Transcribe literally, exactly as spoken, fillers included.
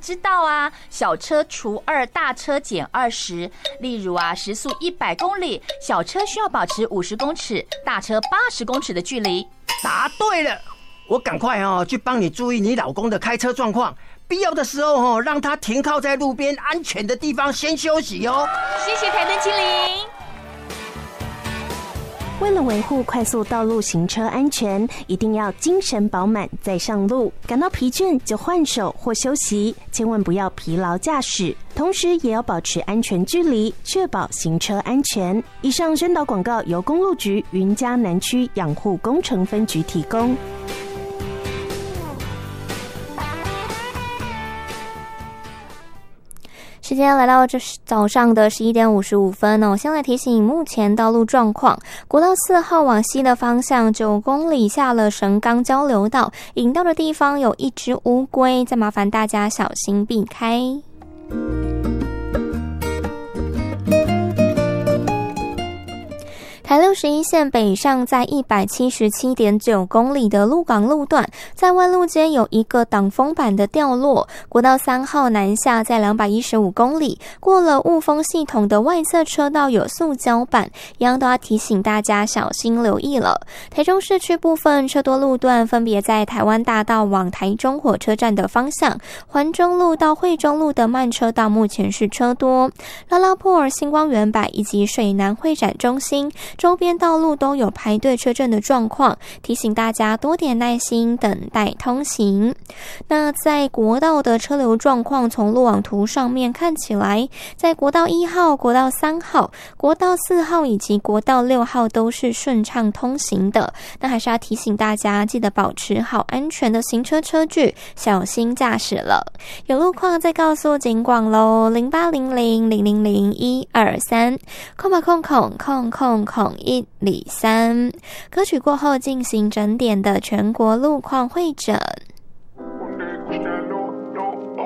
知道啊，小车除二，大车减二十。例如啊，时速一百公里，小车需要保持五十公尺，大车八十公尺的距离。 答对了，我赶快哦去帮你注意你老公的开车状况，必要的时候哦让他停靠在路边安全的地方先休息哦。 谢谢台灯精灵。 为了维护快速道路行车安全，一定要精神饱满再上路，感到疲倦就换手或休息，千万不要疲劳驾驶，同时也要保持安全距离，确保行车安全。以上宣导广告由公路局云嘉南区养护工程分局提供。 时间来到这早上的十一点五十五分哦，先来提醒目前道路状况。国道四号往西的方向九公里下了神冈交流道，引道的地方有一只乌龟，再麻烦大家小心避开。台六十一线北上在 一百七十七点九公里的鹿港路段，在万路街有一个挡风板的掉落。国道三号南下在两百一十五公里，过了雾峰系统的外侧车道有塑胶板，一样都要提醒大家小心留意了。台中市区部分车多路段分别在台湾大道往台中火车站的方向，环中路到惠中路的慢车道目前是车多。拉拉破尔、星光园百以及水南会展中心周边道路都有排队车阵的状况，提醒大家多点耐心等待通行。那在国道的车流状况，从路网图上面看起来，在国道一号、国道三号、国道四号以及国道六号都是顺畅通行的。那还是要提醒大家，记得保持好安全的行车车距，小心驾驶了。有路况再告诉警广咯，零八零零零零零一二三，空吧空空空空空一里三。歌曲过后进行整点的全国路况会诊。